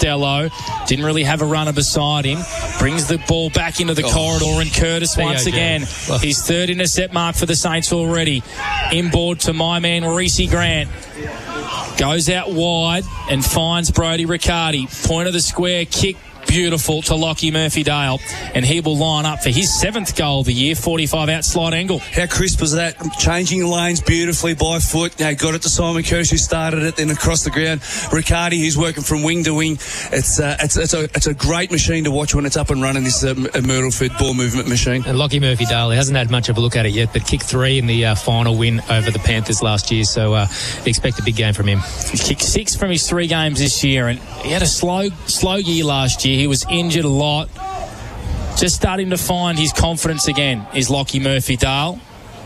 Costello. Didn't really have a runner beside him. Brings the ball back into the corridor, and Curtis once again. His third intercept mark for the Saints already. Inboard to my man, Reece Grant. Goes out wide and finds Brodie Riccardi. Point of the square, kick. Beautiful to Lockie Murphy-Dale, and he will line up for his 7th goal of the year, 45 out slide angle. How crisp was that? Changing lanes beautifully by foot. Got it to Simon Curtis, who started it, then across the ground. Riccardi, who's working from wing to wing. It's a great machine to watch when it's up and running, this Myrtleford ball movement machine. And Lockie Murphy-Dale, he hasn't had much of a look at it yet, but kicked 3 in the final win over the Panthers last year, so expect a big game from him. He kicked 6 from his 3 games this year, and he had a slow year last year. He was injured a lot. Just starting to find his confidence again is Lockie Murphy-Dale.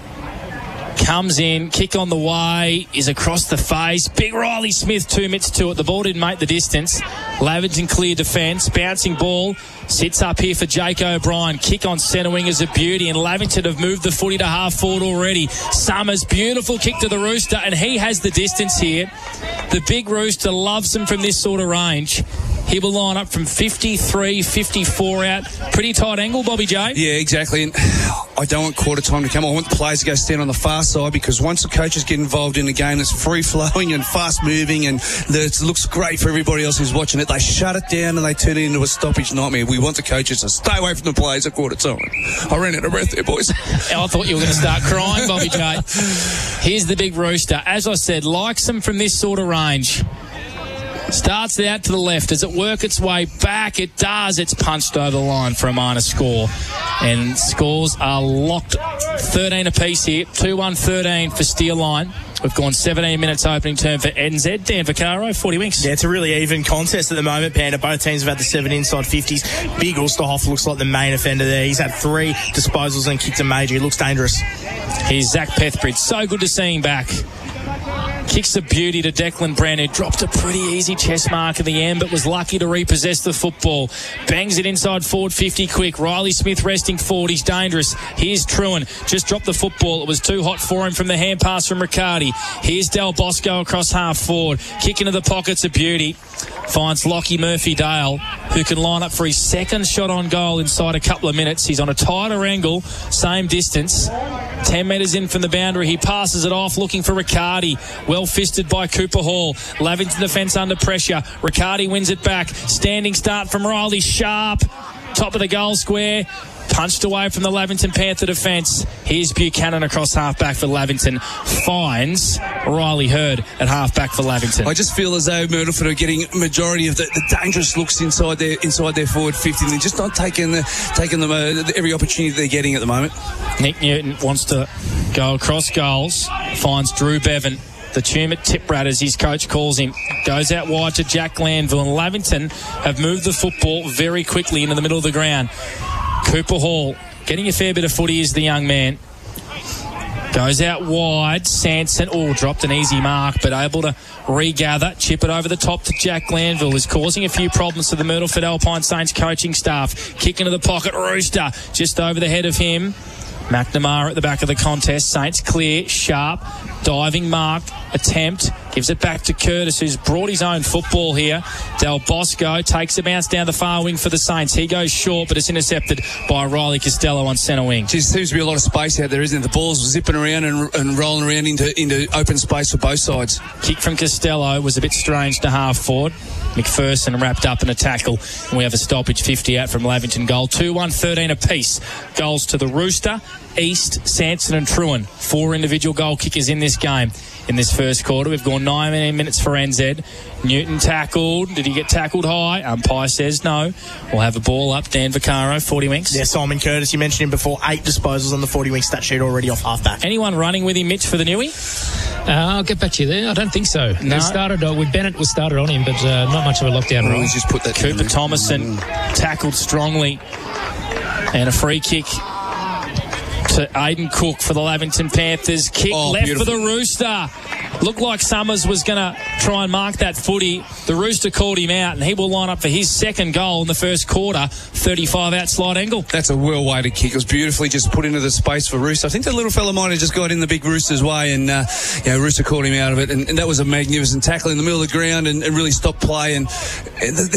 Comes in, kick on the way, is across the face. Big Riley Smith 2 mitts to it. The ball didn't make the distance. Lavington clear defence. Bouncing ball. Sits up here for Jake O'Brien. Kick on centre wing is a beauty, and Lavington have moved the footy to half forward already. Summers, beautiful kick to the Rooster, and he has the distance here. The big Rooster loves him from this sort of range. He will line up from 53, 54 out. Pretty tight angle, Bobby J. Yeah, exactly. And I don't want quarter time to come. I want the players to go stand on the far side, because once the coaches get involved in a game that's free-flowing and fast-moving and it looks great for everybody else who's watching it, they shut it down and they turn it into a stoppage nightmare. We want the coaches to stay away from the players at quarter time. I ran out of breath there, boys. I thought you were going to start crying, Bobby J. Here's the big Rooster. As I said, likes him from this sort of range. Starts out to the left. Does it work its way back? It does. It's punched over the line for a minor score. And scores are locked 13 apiece here. 2-1-13 for Steel Line. We've gone 17 minutes opening term for NZ. Dan Vaccaro, 40 winks. Yeah, it's a really even contest at the moment, Panda. Both teams have had the 7 inside 50s. Big Ulsterhoff looks like the main offender there. He's had 3 disposals and kicked a major. He looks dangerous. Here's Zach Pethbridge. So good to see him back. Kicks a beauty to Declan Brown, who dropped a pretty easy chest mark at the end, but was lucky to repossess the football. Bangs it inside forward 50 quick. Riley Smith resting forward. He's dangerous. Here's Trewin. Just dropped the football. It was too hot for him from the hand pass from Riccardi. Here's Del Bosco across half forward. Kick into the pockets a beauty. Finds Lockie Murphy-Dale, who can line up for his 2nd shot on goal inside a couple of minutes. He's on a tighter angle, same distance. 10 metres in from the boundary. He passes it off, looking for Riccardi. Well fisted by Cooper Hall. Lavington defence under pressure. Riccardi wins it back. Standing start from Riley Sharp. Top of the goal square. Punched away from the Lavington Panther defence. Here's Buchanan across half-back for Lavington. Finds Riley Hurd at half-back for Lavington. I just feel as though Myrtleford are getting a majority of the dangerous looks inside their forward 50. They're just not taking them every opportunity they're getting at the moment. Nick Newton wants to go across goals. Finds Drew Bevan. The Tumut tip rat, as his coach calls him, goes out wide to Jack Glanville, and Lavington have moved the football very quickly into the middle of the ground. Cooper Hall getting a fair bit of footy is the young man. Goes out wide. Sanson, dropped an easy mark, but able to regather. Chip it over the top to Jack Glanville, is causing a few problems to the Myrtleford Alpine Saints coaching staff. Kick into the pocket. Rooster just over the head of him. McNamara at the back of the contest. Saints clear. Sharp. Diving mark. Attempt. Gives it back to Curtis, who's brought his own football here. Del Bosco takes a bounce down the far wing for the Saints. He goes short, but it's intercepted by Riley Costello on centre wing. There seems to be a lot of space out there, isn't it? The ball's zipping around and rolling around into open space for both sides. Kick from Costello was a bit strange to half forward. McPherson wrapped up in a tackle, and we have a stoppage. 50 out from Lavington goal. 2-1-13 apiece. Goals to the Rooster, East, Sanson and Trewin. 4 individual goal kickers in this game. In this first quarter, we've gone 9 minutes for NZ. Newton tackled. Did he get tackled high? Umpire says no. We'll have a ball up. Dan Vaccaro, 40 winks. Yeah, Simon Curtis, you mentioned him before. 8 disposals on the 40 wing stat sheet already off half-back. Anyone running with him, Mitch, for the Newie? I'll get back to you there. I don't think so. No. They started with Bennett was started on him, but not much of a lockdown role. Just put that Cooper Thomason tackled strongly, and a free kick to Aiden Cook for the Lavington Panthers. Kick left beautiful for the Rooster. Looked like Summers was going to try and mark that footy. The Rooster called him out, and he will line up for his 2nd goal in the first quarter. 35 out slide angle. That's a well-weighted kick. It was beautifully just put into the space for Rooster. I think the little fella might have just got in the big Rooster's way, and Rooster called him out of it. And that was a magnificent tackle in the middle of the ground and really stopped play. And